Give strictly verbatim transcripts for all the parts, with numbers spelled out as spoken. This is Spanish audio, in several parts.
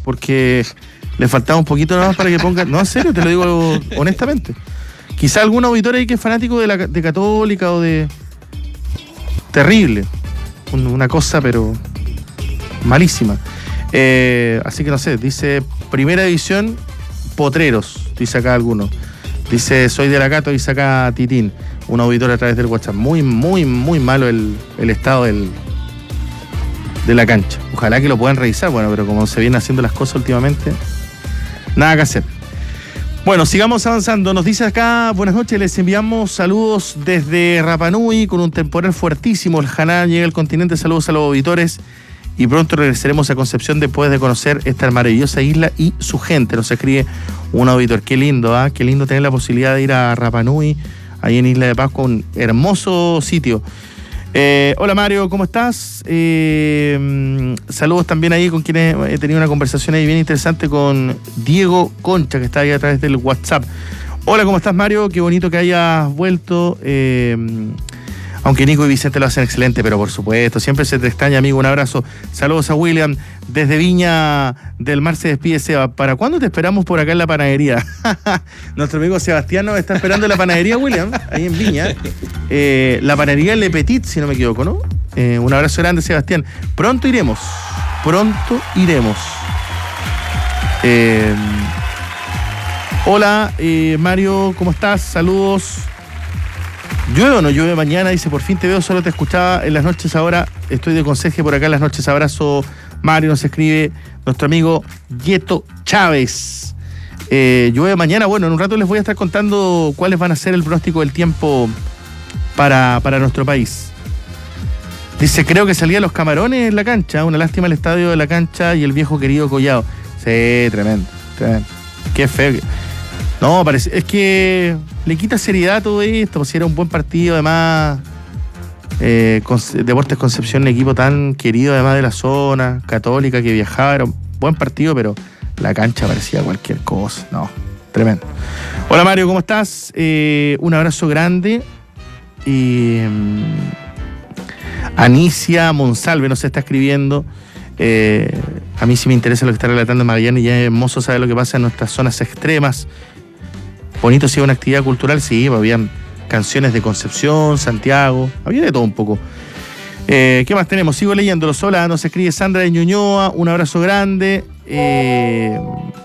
porque le faltaba un poquito nada más para que ponga... No, en serio, te lo digo honestamente. Quizá algún auditor ahí que es fanático de, la, de Católica o de... Terrible. Una cosa, pero... malísima. Eh, así que no sé, dice Primera División, Potreros, dice acá alguno. Dice, soy de la Cato, dice acá Titín, un auditor a través del WhatsApp. Muy, muy, muy malo el, el estado del, de la cancha. Ojalá que lo puedan revisar, bueno, pero como se vienen haciendo las cosas últimamente, nada que hacer. Bueno, sigamos avanzando. Nos dice acá, buenas noches, les enviamos saludos desde Rapa Nui con un temporal fuertísimo. El Haná llega al continente, saludos a los auditores. Y pronto regresaremos a Concepción después de conocer esta maravillosa isla y su gente. Nos escribe un auditor. Qué lindo, ¿ah? ¿eh? Qué lindo tener la posibilidad de ir a Rapa Nui, ahí en Isla de Pascua, un hermoso sitio. Eh, hola Mario, ¿cómo estás? Eh, saludos también ahí con quienes he tenido una conversación ahí bien interesante con Diego Concha, que está ahí a través del WhatsApp. Hola, ¿cómo estás Mario? Qué bonito que hayas vuelto. Eh, Aunque Nico y Vicente lo hacen excelente, pero por supuesto, siempre se te extraña, amigo. Un abrazo. Saludos a William. Desde Viña del Mar se despide Seba. ¿Para cuándo te esperamos por acá en la panadería? Nuestro amigo Sebastián nos está esperando en la panadería, William, ahí en Viña. Eh, la panadería Le Petit, si no me equivoco, ¿no? Eh, un abrazo grande, Sebastián. Pronto iremos. Pronto iremos. Eh, hola, eh, Mario, ¿cómo estás? Saludos. ¿Llueve o no llueve mañana? Dice, por fin te veo, solo te escuchaba en las noches ahora. Estoy de conserje por acá en las noches. Abrazo, Mario, nos escribe nuestro amigo Yeto Chávez. Eh, ¿Llueve mañana? Bueno, en un rato les voy a estar contando cuáles van a ser el pronóstico del tiempo para, para nuestro país. Dice, creo que salían los Camarones en la cancha. Una lástima el estadio de la cancha y el viejo querido Collado. Sí, tremendo, tremendo. Qué feo. No, parece, es que le quita seriedad a todo esto, pues si era un buen partido, además, eh, con, Deportes Concepción, un equipo tan querido además de la zona, Católica, que viajaba, era un buen partido, pero la cancha parecía cualquier cosa, no, tremendo. Hola Mario, ¿cómo estás? Eh, un abrazo grande. Y um, Anicia Monsalve nos está escribiendo. Eh, a mí sí me interesa lo que está relatando Magallanes, y es hermoso saber lo que pasa en nuestras zonas extremas. Bonito, si sí, una actividad cultural, sí, habían canciones de Concepción, Santiago, había de todo un poco. Eh, ¿Qué más tenemos? Sigo leyéndolos. Hola, nos escribe Sandra de Ñuñoa, un abrazo grande. Eh,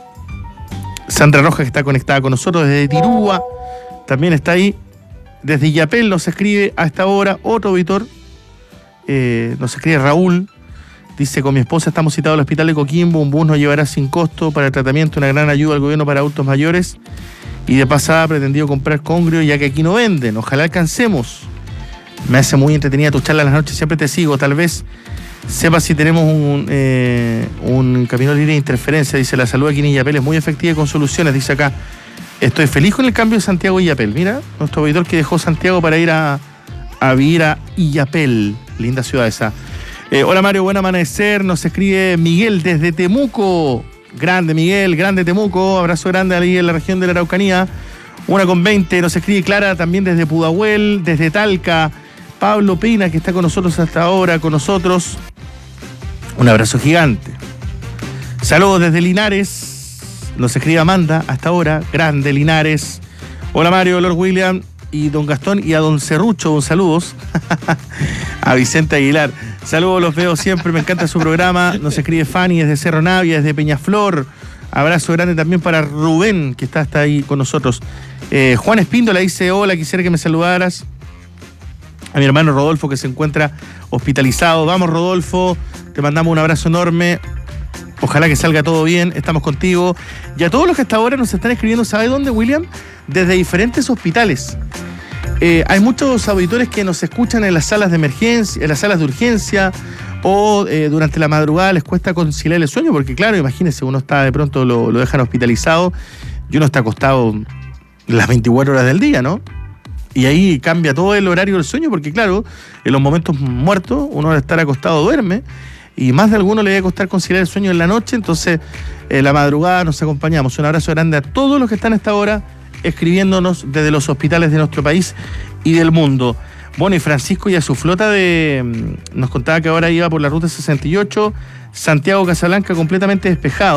Sandra Rojas, que está conectada con nosotros desde Tirúa, también está ahí. Desde Illapel nos escribe a esta hora otro auditor, eh, nos escribe Raúl. Dice, con mi esposa estamos citados al hospital de Coquimbo, un bus nos llevará sin costo para el tratamiento, una gran ayuda al gobierno para adultos mayores. Y de pasada he pretendido comprar congrio, ya que aquí no venden. Ojalá alcancemos. Me hace muy entretenida tu charla en las noches, siempre te sigo. Tal vez sepas si tenemos un, eh, un camino libre de interferencia. Dice, la salud aquí en Illapel es muy efectiva y con soluciones. Dice acá, estoy feliz con el cambio de Santiago a Illapel. Mira, nuestro auditor que dejó Santiago para ir a, a vivir a Illapel. Linda ciudad esa. Eh, hola Mario, buen amanecer. Nos escribe Miguel desde Temuco. Grande Miguel, grande Temuco, abrazo grande ahí en la región de la Araucanía. Una con veinte, nos escribe Clara también desde Pudahuel, desde Talca. Pablo Pina, que está con nosotros hasta ahora, con nosotros. Un abrazo gigante. Saludos desde Linares, nos escribe Amanda hasta ahora, grande Linares. Hola Mario, Lord William y don Gastón y a don Cerrucho, un saludos. A Vicente Aguilar. Saludos, los veo siempre, me encanta su programa. Nos escribe Fanny desde Cerro Navia, desde Peñaflor. Abrazo grande también para Rubén, que está hasta ahí con nosotros. Eh, Juan Espíndola dice, hola, quisiera que me saludaras. A mi hermano Rodolfo, que se encuentra hospitalizado. Vamos, Rodolfo, te mandamos un abrazo enorme. Ojalá que salga todo bien, estamos contigo. Y a todos los que hasta ahora nos están escribiendo, ¿sabe dónde, William? Desde diferentes hospitales. Eh, hay muchos auditores que nos escuchan en las salas de emergencia, en las salas de urgencia, o eh, durante la madrugada les cuesta conciliar el sueño, porque claro, imagínense, uno está de pronto, lo, lo dejan hospitalizado y uno está acostado las veinticuatro horas del día, ¿no? Y ahí cambia todo el horario del sueño, porque claro, en los momentos muertos, uno al estar acostado duerme, y más de alguno le debe costar conciliar el sueño en la noche, entonces en la madrugada nos acompañamos. Un abrazo grande a todos los que están a esta hora escribiéndonos desde los hospitales de nuestro país y del mundo. Bueno, y Francisco y a su flota de... Nos contaba que ahora iba por la ruta sesenta y ocho, Santiago Casablanca completamente despejado.